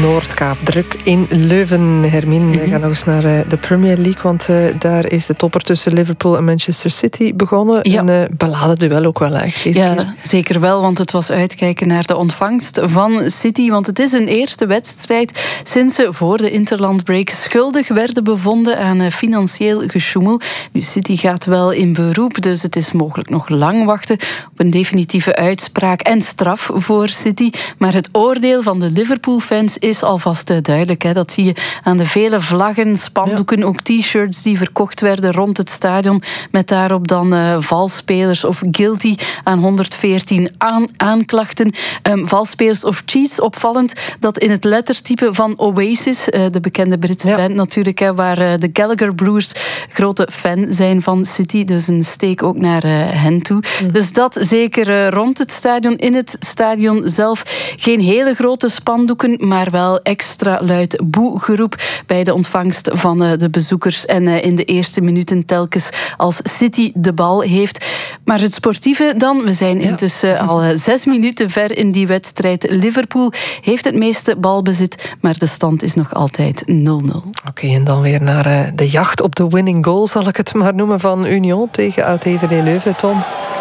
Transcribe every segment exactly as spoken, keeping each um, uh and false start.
Noordkaap. Druk in Leuven. Hermine, mm-hmm. we gaan nog eens naar uh, de Premier League, want uh, daar is de topper tussen Liverpool en Manchester City begonnen. Ja. Een uh, beladenduel ook wel echt. Ja, keer. zeker wel, want het was uitkijken naar de ontvangst van City, want het is een eerste wedstrijd sinds ze voor de interlandbreak schuldig werden bevonden aan uh, financieel gesjoemel. Nu, City gaat wel in beroep, dus het is mogelijk nog lang wachten op een definitieve uitspraak en straf voor City. Maar het oordeel van de Liverpool-fans is alvast uh, duidelijk. Hè. Dat zie je aan de vele vlaggen, spandoeken, ja. ook t-shirts die verkocht werden rond het stadion, met daarop dan uh, valsspelers of guilty aan honderdveertien aan- aanklachten. Um, valsspelers of cheats, opvallend dat in het lettertype van Oasis, uh, de bekende Britse ja. band natuurlijk, hè, waar uh, de Gallagher Broers grote fan zijn van City, dus een steek ook naar uh, hen toe. Mm. Dus dat zeker uh, rond het stadion. In het stadion zelf geen hele grote spandoeken, maar wel extra luid boegeroep bij de ontvangst van uh, de bezoekers en uh, in de eerste minuten telkens als City de bal heeft. Maar het sportieve dan, we zijn ja. intussen al uh, zes minuten ver in die wedstrijd. Liverpool heeft het meeste balbezit, maar de stand is nog altijd nul nul. Oké, okay, en dan weer naar uh, de jacht op de winning goal, zal ik het maar noemen, van Union tegen Oud-H V D Leuven. Tom?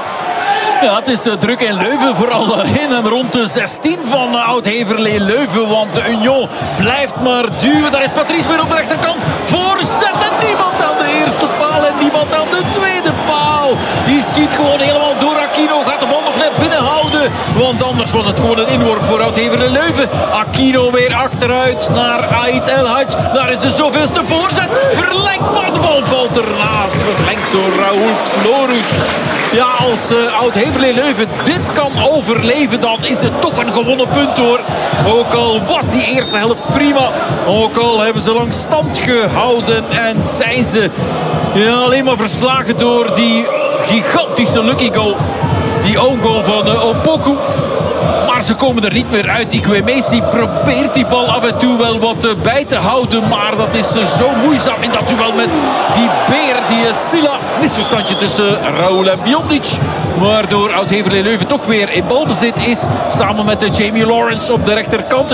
Ja, het is uh, druk in Leuven, vooral uh, in en rond de zestien van uh, Oud-Heverlee Leuven, want de Union blijft maar duwen. Daar is Patrice weer op de rechterkant. Voorzet en niemand aan de eerste paal en niemand aan de tweede paal. Die schiet gewoon helemaal door Aquino, gaat de bal nog net binnenhouden, want anders was het gewoon een inworp voor Oud-Heverlee Leuven. Aquino weer achteruit naar Ait El Hadj. Daar is de zoveelste voorzet. Verlengd, maar de bal valt ernaast. Verlengd door Raoul Loruts. Ja, als uh, Oud-Heverlee Leuven dit kan overleven, dan is het toch een gewonnen punt hoor. Ook al was die eerste helft prima. Ook al hebben ze lang stand gehouden en zijn ze ja, alleen maar verslagen door die gigantische lucky goal. Die own goal van uh, Opoku. Maar ze komen er niet meer uit. Ikwemesi probeert die bal af en toe wel wat uh, bij te houden. Maar dat is uh, zo moeizaam in dat duel met die beer, die uh, Silla. Misverstandje tussen uh, Raoul en Biondic. Waardoor Oud-Heverlee Leuven toch weer in balbezit is. Samen met uh, Jamie Lawrence op de rechterkant.